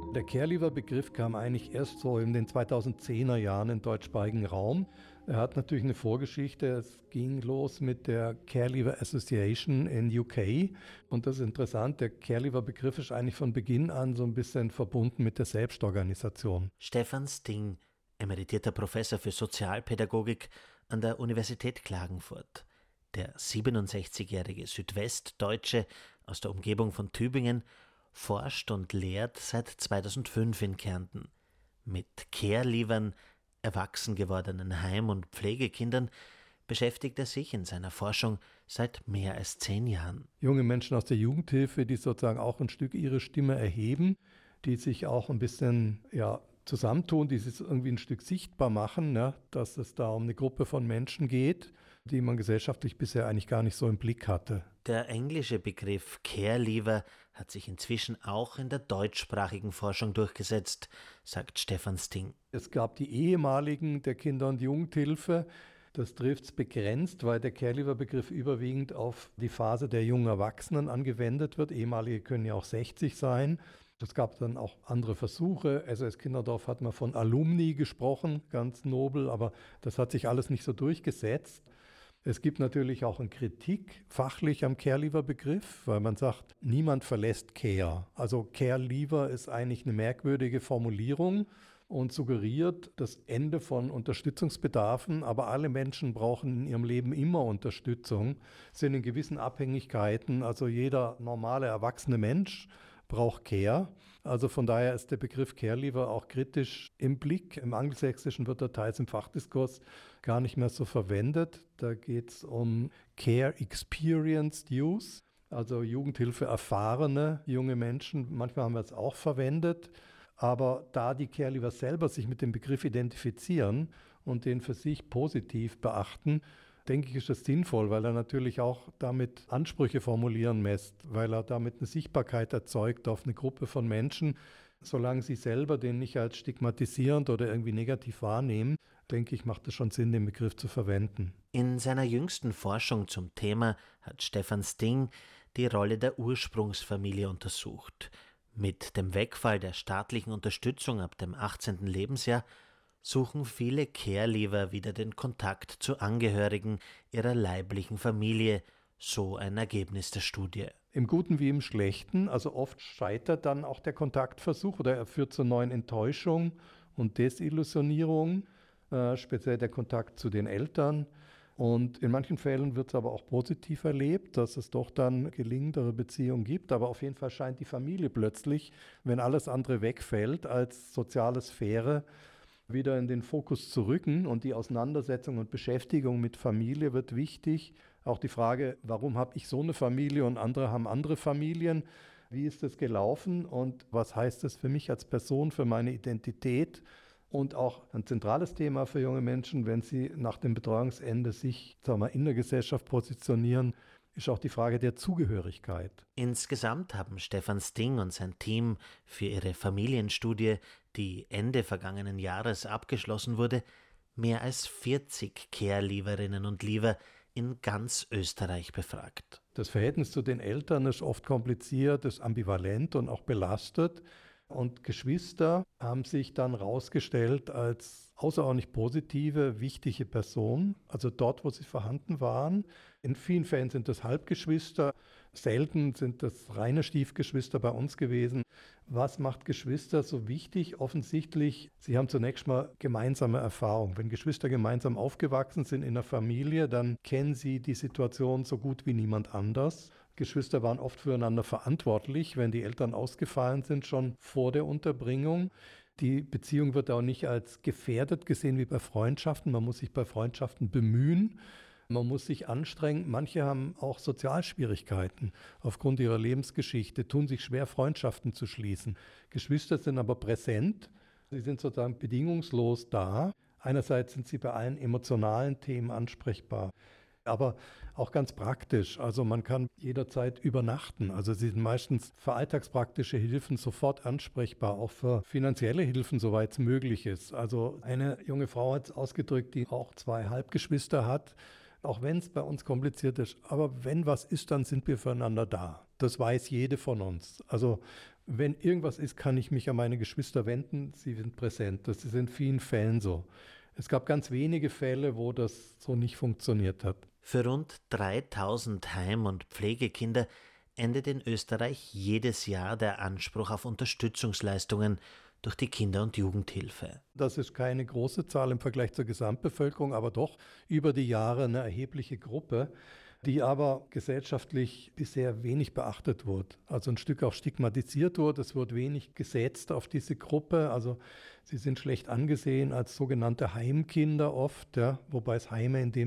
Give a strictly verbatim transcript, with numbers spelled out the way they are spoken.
Der Care-Leaver-Begriff kam eigentlich erst so in den zweitausendzehner Jahren im deutschsprachigen Raum. Er hat natürlich eine Vorgeschichte. Es ging los mit der Care-Leaver Association in U K. Und das ist interessant, der Care-Leaver-Begriff ist eigentlich von Beginn an so ein bisschen verbunden mit der Selbstorganisation. Stefan Sting, emeritierter Professor für Sozialpädagogik an der Universität Klagenfurt. Der siebenundsechzigjährige Südwestdeutsche aus der Umgebung von Tübingen forscht und lehrt seit zweitausendfünf in Kärnten. Mit Care-Leavern, erwachsen gewordenen Heim- und Pflegekindern, beschäftigt er sich in seiner Forschung seit mehr als zehn Jahren. Junge Menschen aus der Jugendhilfe, die sozusagen auch ein Stück ihre Stimme erheben, die sich auch ein bisschen ja, zusammentun, die sich irgendwie ein Stück sichtbar machen, ne, dass es da um eine Gruppe von Menschen geht, die man gesellschaftlich bisher eigentlich gar nicht so im Blick hatte. Der englische Begriff Care-Leaver hat sich inzwischen auch in der deutschsprachigen Forschung durchgesetzt, sagt Stefan Sting. Es gab die ehemaligen der Kinder- und Jugendhilfe. Das trifft es begrenzt, weil der Care-Leaver-Begriff überwiegend auf die Phase der jungen Erwachsenen angewendet wird. Ehemalige können ja auch sechzig sein. Es gab dann auch andere Versuche. S O S Kinderdorf hat man von Alumni gesprochen, ganz nobel, aber das hat sich alles nicht so durchgesetzt. Es gibt natürlich auch eine Kritik fachlich am Care-Leaver-Begriff, weil man sagt, niemand verlässt Care. Also Care-Leaver ist eigentlich eine merkwürdige Formulierung und suggeriert das Ende von Unterstützungsbedarfen, aber alle Menschen brauchen in ihrem Leben immer Unterstützung, sind in gewissen Abhängigkeiten, also jeder normale erwachsene Mensch braucht Care. Also von daher ist der Begriff Care-Leaver auch kritisch im Blick. Im Angelsächsischen wird er teils im Fachdiskurs gar nicht mehr so verwendet. Da geht es um Care-Experienced Youth, also Jugendhilfe erfahrene junge Menschen. Manchmal haben wir es auch verwendet. Aber da die Care-Leaver selber sich mit dem Begriff identifizieren und den für sich positiv beachten, denke ich, ist das sinnvoll, weil er natürlich auch damit Ansprüche formulieren lässt, weil er damit eine Sichtbarkeit erzeugt auf eine Gruppe von Menschen. Solange sie selber den nicht als stigmatisierend oder irgendwie negativ wahrnehmen, denke ich, macht es schon Sinn, den Begriff zu verwenden. In seiner jüngsten Forschung zum Thema hat Stefan Sting die Rolle der Ursprungsfamilie untersucht. Mit dem Wegfall der staatlichen Unterstützung ab dem achtzehnten Lebensjahr suchen viele Care-Leaver wieder den Kontakt zu Angehörigen ihrer leiblichen Familie, so ein Ergebnis der Studie. Im Guten wie im Schlechten, also oft scheitert dann auch der Kontaktversuch oder er führt zur neuen Enttäuschung und Desillusionierung, äh, speziell der Kontakt zu den Eltern. Und in manchen Fällen wird es aber auch positiv erlebt, dass es doch dann gelingendere Beziehungen gibt. Aber auf jeden Fall scheint die Familie plötzlich, wenn alles andere wegfällt, als soziale Sphäre wieder in den Fokus zu rücken. Und die Auseinandersetzung und Beschäftigung mit Familie wird wichtig. Auch die Frage, warum habe ich so eine Familie und andere haben andere Familien? Wie ist das gelaufen und was heißt das für mich als Person, für meine Identität? Und auch ein zentrales Thema für junge Menschen, wenn sie nach dem Betreuungsende sich, sagen wir, in der Gesellschaft positionieren, ist auch die Frage der Zugehörigkeit. Insgesamt haben Stefan Sting und sein Team für ihre Familienstudie, die Ende vergangenen Jahres abgeschlossen wurde, mehr als vierzig Care-Leaverinnen und Leaver in ganz Österreich befragt. Das Verhältnis zu den Eltern ist oft kompliziert, ist ambivalent und auch belastet. Und Geschwister haben sich dann herausgestellt als außerordentlich positive, wichtige Personen, also dort, wo sie vorhanden waren. In vielen Fällen sind das Halbgeschwister, selten sind das reine Stiefgeschwister bei uns gewesen. Was macht Geschwister so wichtig? Offensichtlich, sie haben zunächst mal gemeinsame Erfahrung. Wenn Geschwister gemeinsam aufgewachsen sind in einer Familie, dann kennen sie die Situation so gut wie niemand anders. Geschwister waren oft füreinander verantwortlich, wenn die Eltern ausgefallen sind, schon vor der Unterbringung. Die Beziehung wird auch nicht als gefährdet gesehen wie bei Freundschaften. Man muss sich bei Freundschaften bemühen. Man muss sich anstrengen. Manche haben auch Sozialschwierigkeiten aufgrund ihrer Lebensgeschichte, tun sich schwer, Freundschaften zu schließen. Geschwister sind aber präsent. Sie sind sozusagen bedingungslos da. Einerseits sind sie bei allen emotionalen Themen ansprechbar. Aber auch ganz praktisch. Also man kann jederzeit übernachten. Also sie sind meistens für alltagspraktische Hilfen sofort ansprechbar, auch für finanzielle Hilfen, soweit es möglich ist. Also eine junge Frau hat es ausgedrückt, die auch zwei Halbgeschwister hat. auch wenn es bei uns kompliziert ist. Aber wenn was ist, dann sind wir füreinander da. Das weiß jede von uns. Also wenn irgendwas ist, kann ich mich an meine Geschwister wenden. Sie sind präsent. Das ist in vielen Fällen so. Es gab ganz wenige Fälle, wo das so nicht funktioniert hat. Für rund dreitausend Heim- und Pflegekinder endet in Österreich jedes Jahr der Anspruch auf Unterstützungsleistungen durch die Kinder- und Jugendhilfe. Das ist keine große Zahl im Vergleich zur Gesamtbevölkerung, aber doch über die Jahre eine erhebliche Gruppe, die aber gesellschaftlich bisher wenig beachtet wurde. Also ein Stück auch stigmatisiert wurde. Es wird wenig gesetzt auf diese Gruppe. Also sie sind schlecht angesehen als sogenannte Heimkinder oft, ja, wobei es Heime in dem